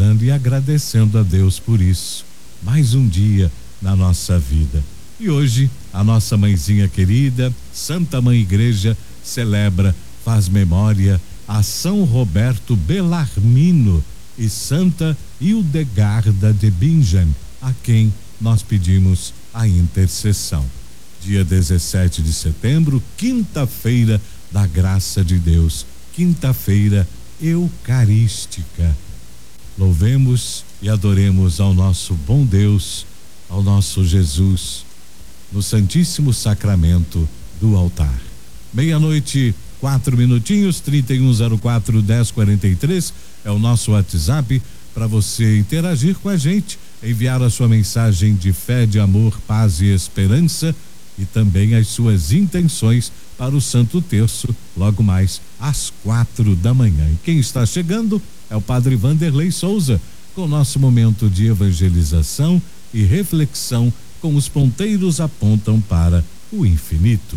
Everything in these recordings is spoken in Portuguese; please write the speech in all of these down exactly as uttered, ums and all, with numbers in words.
rezando e agradecendo a Deus por isso. Mais um dia na nossa vida. E hoje, a nossa mãezinha querida, Santa Mãe Igreja, celebra, faz memória a São Roberto Bellarmino e Santa Hildegarda de Bingen, a quem nós pedimos a intercessão. Dia dezessete de setembro, quinta-feira da graça de Deus, quinta-feira eucarística. Louvemos e adoremos ao nosso bom Deus, ao nosso Jesus, no Santíssimo Sacramento do altar. Meia-noite, quatro minutinhos, trinta e um zero quatro, dez quarenta e três é o nosso WhatsApp para você interagir com a gente, enviar a sua mensagem de fé, de amor, paz e esperança e também as suas intenções para o Santo Terço, logo mais às quatro da manhã. E quem está chegando é o Padre Vanderlei Souza, com o nosso momento de evangelização e reflexão com os ponteiros apontam para o infinito.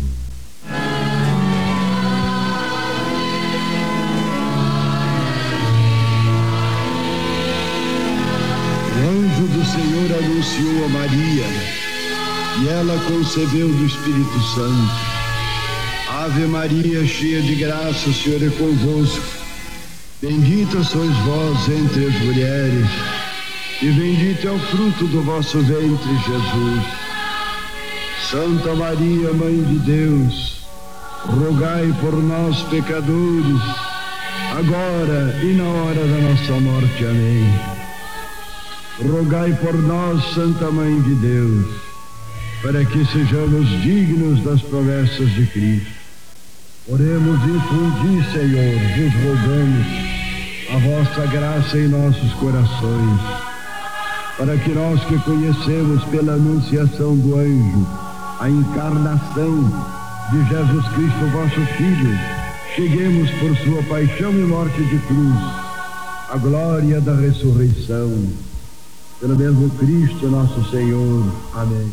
O anjo do Senhor anunciou a Maria e ela concebeu do Espírito Santo. Ave Maria, cheia de graça, o Senhor é convosco. Bendita sois vós entre as mulheres, e bendito é o fruto do vosso ventre, Jesus. Santa Maria, Mãe de Deus, rogai por nós, pecadores, agora e na hora da nossa morte. Amém. Rogai por nós, Santa Mãe de Deus, para que sejamos dignos das promessas de Cristo. Oremos, infundi, Senhor, vos rogamos a vossa graça em nossos corações, para que nós que conhecemos pela anunciação do anjo a encarnação de Jesus Cristo, vosso Filho, cheguemos por sua paixão e morte de cruz à glória da ressurreição. Pelo mesmo Cristo nosso Senhor. Amém.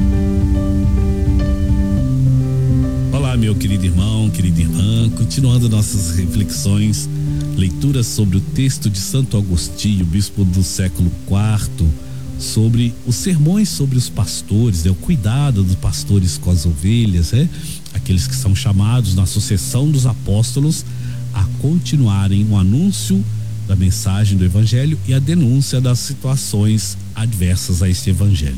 Olá, meu querido irmão, querida irmã, continuando nossas reflexões, leituras sobre o texto de Santo Agostinho, bispo do século quarto, sobre os sermões sobre os pastores, né? O cuidado dos pastores com as ovelhas, né? Aqueles que são chamados na sucessão dos apóstolos a continuarem o anúncio da mensagem do evangelho e a denúncia das situações adversas a este evangelho.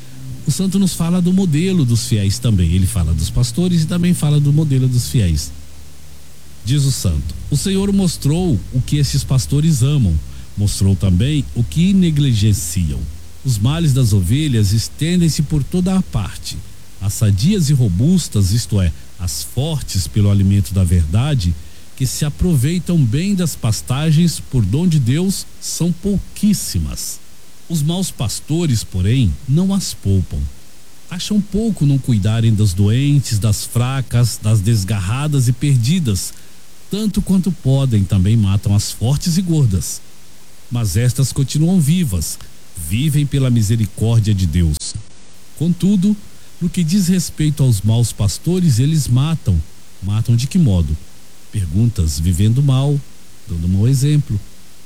O santo nos fala do modelo dos fiéis também. Ele fala dos pastores e também fala do modelo dos fiéis. Diz o santo: o Senhor mostrou o que esses pastores amam, mostrou também o que negligenciam. Os males das ovelhas estendem-se por toda a parte. As sadias e robustas, isto é, as fortes pelo alimento da verdade, que se aproveitam bem das pastagens por dom de Deus, são pouquíssimas. Os maus pastores, porém, não as poupam. Acham pouco não cuidarem das doentes, das fracas, das desgarradas e perdidas. Tanto quanto podem, também matam as fortes e gordas. Mas estas continuam vivas, vivem pela misericórdia de Deus. Contudo, no que diz respeito aos maus pastores, eles matam. Matam de que modo? Perguntas, vivendo mal, dando mau exemplo.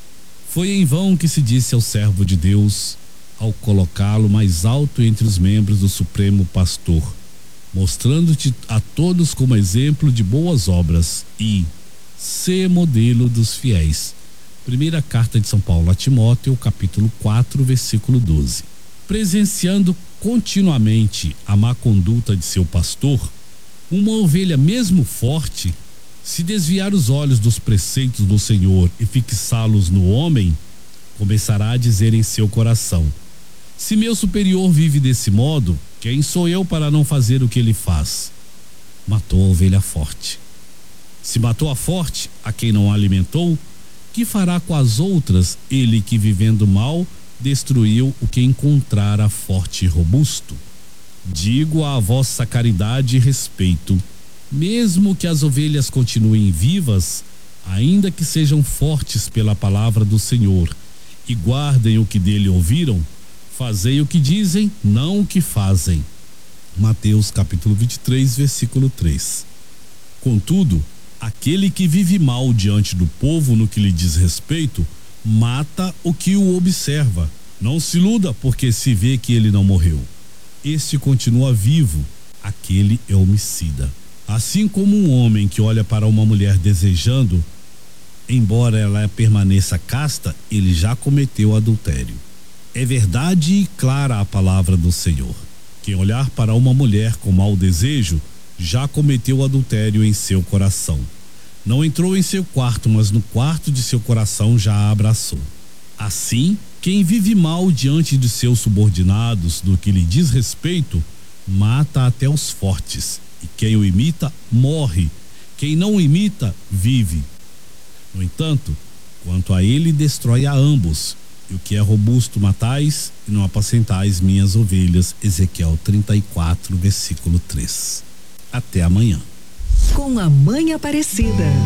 Foi em vão que se disse ao servo de Deus, ao colocá-lo mais alto entre os membros do Supremo Pastor, mostrando-te a todos como exemplo de boas obras e ser modelo dos fiéis. Primeira carta de São Paulo a Timóteo, capítulo quatro, versículo doze. Presenciando continuamente a má conduta de seu pastor, uma ovelha mesmo forte, se desviar os olhos dos preceitos do Senhor e fixá-los no homem, começará a dizer em seu coração: se meu superior vive desse modo, quem sou eu para não fazer o que ele faz? Matou a ovelha forte. Se matou a forte, a quem não a alimentou, que fará com as outras, ele que vivendo mal, destruiu o que encontrara forte e robusto? Digo à vossa caridade e respeito, mesmo que as ovelhas continuem vivas, ainda que sejam fortes pela palavra do Senhor, e guardem o que dele ouviram, fazei o que dizem, não o que fazem. Mateus capítulo vinte e três, versículo três. Contudo, aquele que vive mal diante do povo no que lhe diz respeito, mata o que o observa. Não se iluda porque se vê que ele não morreu. Este continua vivo, aquele é homicida. Assim como um homem que olha para uma mulher desejando, embora ela permaneça casta, ele já cometeu adultério. É verdade e clara a palavra do Senhor. Quem olhar para uma mulher com mau desejo, já cometeu adultério em seu coração. Não entrou em seu quarto, mas no quarto de seu coração já a abraçou. Assim, quem vive mal diante de seus subordinados, do que lhe diz respeito, mata até os fortes. E quem o imita, morre. Quem não o imita, vive. No entanto, quanto a ele, destrói a ambos. E o que é robusto matais, e não apacentais minhas ovelhas. Ezequiel trinta e quatro, versículo três. Até amanhã. Com a Mãe Aparecida.